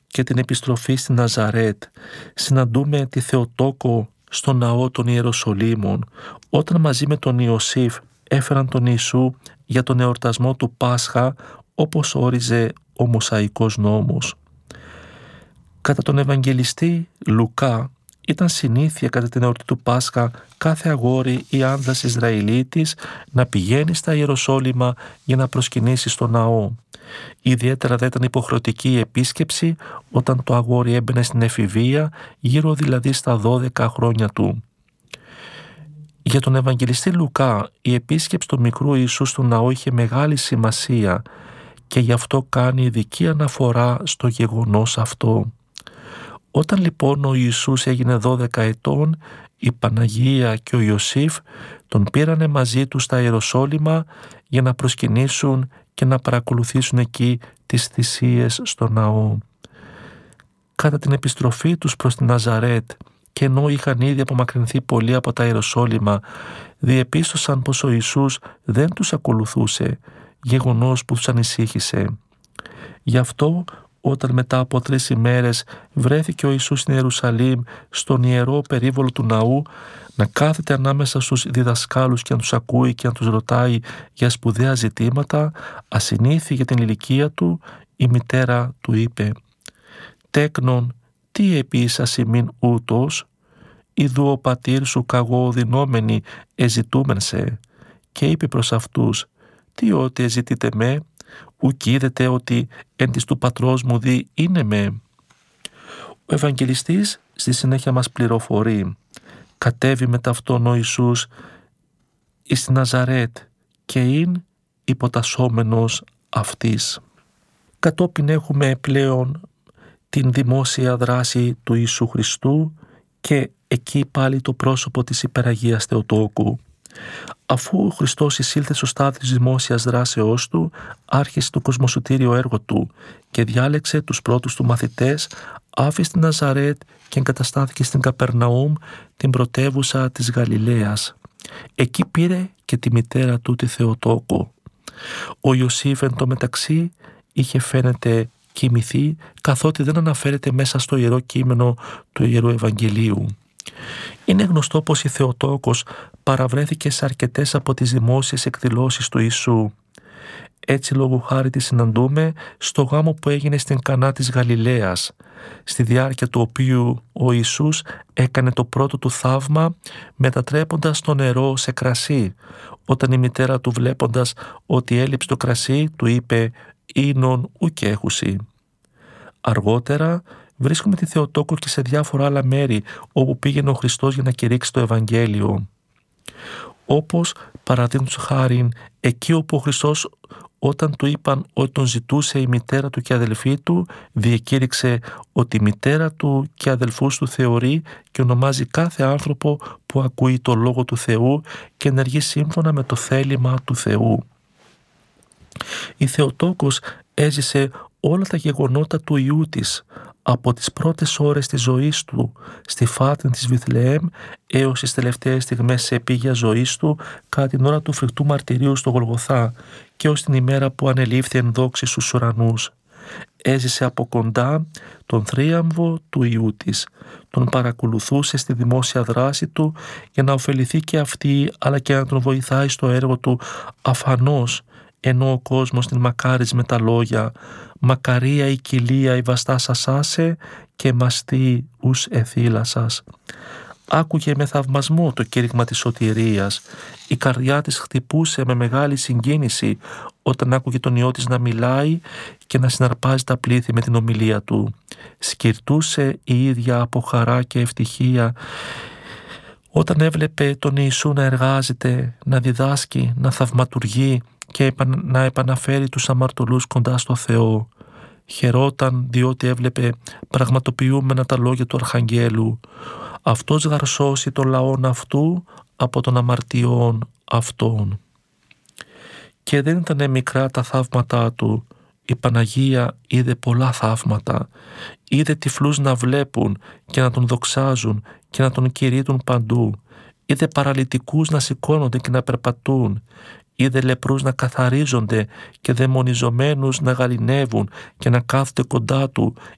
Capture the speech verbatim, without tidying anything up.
και την επιστροφή στη Ναζαρέτ συναντούμε τη Θεοτόκο στο ναό των Ιεροσολύμων, όταν μαζί με τον Ιωσήφ έφεραν τον Ιησού για τον εορτασμό του Πάσχα, όπως όριζε ο Μωσαϊκός νόμος. Κατά τον Ευαγγελιστή Λουκά, ήταν συνήθεια κατά την εορτή του Πάσχα κάθε αγόρι ή άνδρας Ισραηλίτης να πηγαίνει στα Ιεροσόλυμα για να προσκυνήσει στο ναό. Ιδιαίτερα δεν ήταν υποχρεωτική η επίσκεψη όταν το αγόρι έμπαινε στην εφηβεία, γύρω δηλαδή στα δώδεκα χρόνια του. Για τον Ευαγγελιστή Λουκά, η επίσκεψη του μικρού Ιησού στο ναό είχε μεγάλη σημασία και γι' αυτό κάνει ειδική αναφορά στο γεγονός αυτό. Όταν λοιπόν ο Ιησούς έγινε δώδεκα ετών, η Παναγία και ο Ιωσήφ τον πήρανε μαζί τους στα Ιεροσόλυμα για να προσκυνήσουν και να παρακολουθήσουν εκεί τις θυσίες στο ναό. Κατά την επιστροφή τους προς την Ναζαρέτ, και ενώ είχαν ήδη απομακρυνθεί πολύ από τα Ιεροσόλυμα, διεπίστωσαν πως ο Ιησούς δεν τους ακολουθούσε, γεγονός που τους ανησύχησε. Γι' αυτό, όταν μετά από τρεις ημέρες βρέθηκε ο Ιησούς στην Ιερουσαλήμ, στον ιερό περίβολο του ναού, να κάθεται ανάμεσα στους διδασκάλους και να τους ακούει και να τους ρωτάει για σπουδαία ζητήματα, ασυνήθη για την ηλικία του, η μητέρα του είπε «Τέκνον, τι επίσας ημίν ούτως, ιδού ο πατήρ σου καγώ δινόμενοι εζητούμεν σε». Και είπε προς αυτούς «Τι ότι εζητείτε με, ουκ είδετε ότι εν της του πατρός μου δι είναι με». Ο Ευαγγελιστής στη συνέχεια μας πληροφορεί «Κατέβη μετά αυτόν ο Ιησούς εις τη Ναζαρέτ και ειν υποτασσόμενος αυτής». Κατόπιν έχουμε πλέον την δημόσια δράση του Ιησού Χριστού και εκεί πάλι το πρόσωπο της Υπεραγίας Θεοτόκου. Αφού ο Χριστός εισήλθε στο στάδιο της δημόσιας δράσεώς του, άρχισε το κοσμοσωτήριο έργο του και διάλεξε τους πρώτους του μαθητές, άφησε την Ναζαρέτ και εγκαταστάθηκε στην Καπερναούμ, την πρωτεύουσα της Γαλιλαίας. Εκεί πήρε και τη μητέρα του, τη Θεοτόκο. Ο Ιωσήφ εν τω μεταξύ είχε φαίνεται κοιμηθεί, καθότι δεν αναφέρεται μέσα στο Ιερό Κείμενο του Ιερού Ευαγγελίου. Είναι γνωστό πως η Θεοτόκος παραβρέθηκε σε αρκετές από τις δημόσιες εκδηλώσεις του Ιησού. Έτσι λόγου χάρη τη συναντούμε στο γάμο που έγινε στην Κανά της Γαλιλαίας, στη διάρκεια του οποίου ο Ιησούς έκανε το πρώτο του θαύμα μετατρέποντας το νερό σε κρασί, όταν η μητέρα του, βλέποντας ότι έλειψε το κρασί, του είπε «Ίνον ουκ έχουσι». Αργότερα βρίσκουμε τη Θεοτόκο και σε διάφορα άλλα μέρη όπου πήγαινε ο Χριστός για να κηρύξει το Ευαγγέλιο. Όπως παραδείγματος χάριν εκεί όπου ο Χριστός, όταν του είπαν ότι τον ζητούσε η μητέρα του και η αδελφή του, διεκήρυξε ότι η μητέρα του και αδελφούς του θεωρεί και ονομάζει κάθε άνθρωπο που ακούει το Λόγο του Θεού και ενεργεί σύμφωνα με το θέλημα του Θεού. Η Θεοτόκος έζησε όλα τα γεγονότα του Υιού της, από τις πρώτες ώρες της ζωής του στη φάτνη της Βιθλεέμ έως τις τελευταίες στιγμές της επίγειας ζωής του κατά την ώρα του φρικτού μαρτυρίου στο Γολγοθά και ως την ημέρα που ανελήφθη εν δόξη στους ουρανούς. Έζησε από κοντά τον θρίαμβο του Υιού της, τον παρακολουθούσε στη δημόσια δράση του για να ωφεληθεί και αυτή, αλλά και να τον βοηθάει στο έργο του αφανώς, ενώ ο κόσμος την μακάριζε με τα λόγια «Μακαρία η κοιλία η βαστά σας άσε και μαστή ους εθήλασας». Άκουγε με θαυμασμό το κήρυγμα της σωτηρίας. Η καρδιά της χτυπούσε με μεγάλη συγκίνηση όταν άκουγε τον Υιό της να μιλάει και να συναρπάζει τα πλήθη με την ομιλία του. Σκυρτούσε η ίδια από χαρά και ευτυχία όταν έβλεπε τον Ιησού να εργάζεται, να διδάσκει, να θαυματουργεί και να επαναφέρει τους αμαρτωλούς κοντά στο Θεό. Χαιρόταν διότι έβλεπε πραγματοποιούμενα τα λόγια του Αρχαγγέλου. Αυτός γαρσώσει τον λαόν αυτού από των αμαρτιών αυτών. Και δεν ήταν μικρά τα θαύματά του. Η Παναγία είδε πολλά θαύματα. Είδε τυφλούς να βλέπουν και να τον δοξάζουν και να τον κηρύττουν παντού. Είδε παραλυτικούς να σηκώνονται και να περπατούν. Είδε λεπρούς να καθαρίζονται και δαιμονιζομένους να γαληνεύουν και να κάθονται κοντά του.